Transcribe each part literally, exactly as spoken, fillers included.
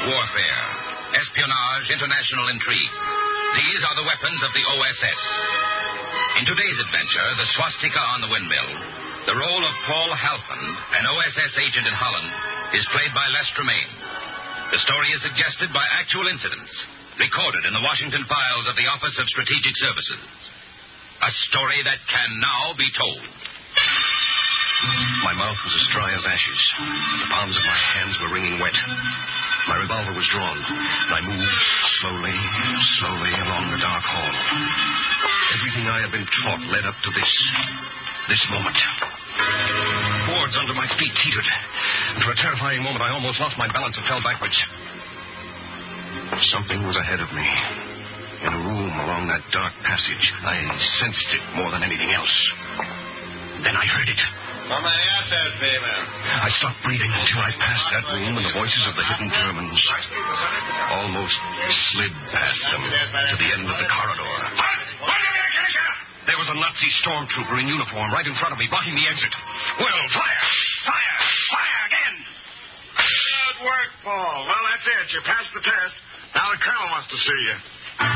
warfare, espionage, international intrigue. These are the weapons of the O S S. In today's adventure, The Swastika on the Windmill, the role of Paul Halpin, an O S S agent in Holland, is played by Les Tremaine. The story is suggested by actual incidents, recorded in the Washington files of the Office of Strategic Services. A story that can now be told. My mouth was as dry as ashes. The palms of my hands were wringing wet. My revolver was drawn, and I moved slowly, slowly along the dark hall. Everything I had been taught led up to this, this moment. Boards under my feet teetered. For a terrifying moment, I almost lost my balance and fell backwards. Something was ahead of me. In a room along that dark passage, I sensed it more than anything else. Then I heard it. Come on, yes, baby. I stopped breathing until I passed that room and the voices of the hidden Germans almost slid past them to the end of the corridor. There was a Nazi stormtrooper in uniform right in front of me, blocking the exit. Well, fire! Fire! Fire again! Good work, Paul. Well, that's it. You passed the test. Now the colonel wants to see you.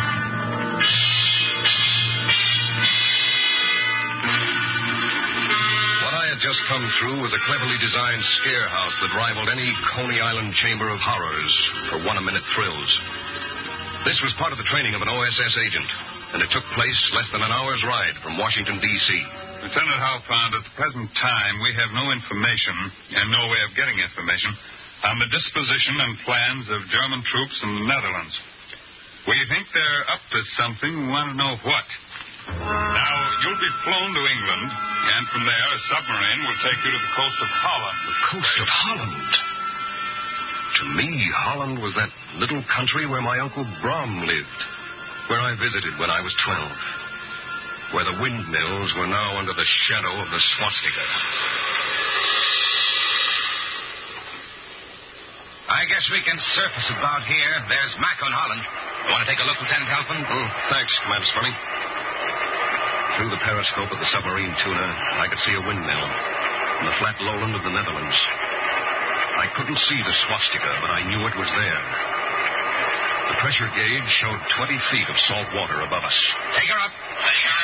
What I had just come through was a cleverly designed scare house that rivaled any Coney Island chamber of horrors for one-a-minute thrills. This was part of the training of an O S S agent, and it took place less than an hour's ride from Washington, D C Lieutenant Halpern, at the present time, we have no information, and no way of getting information, on the disposition and plans of German troops in the Netherlands. We think they're up to something. We want to know what. Now, you'll be flown to England, and from there, a submarine will take you to the coast of Holland. The coast of Holland? To me, Holland was that little country where my Uncle Brom lived, where I visited when I was twelve, where the windmills were now under the shadow of the swastika. I guess we can surface about here. There's Mac on Holland. You want to take a look, Lieutenant Halpin? Mm, thanks, Commander Sperling. Through the periscope of the submarine tuna, I could see a windmill in the flat lowland of the Netherlands. I couldn't see the swastika, but I knew it was there. The pressure gauge showed twenty feet of salt water above us. Take her up. Take her